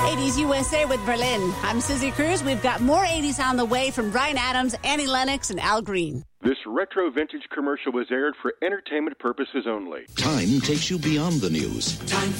80s USA with Berlin. I'm Susie Cruz. We've got more 80s on the way from Bryan Adams, Annie Lennox, and Al Green. This retro vintage commercial was aired for entertainment purposes only. Time takes you beyond the news. Time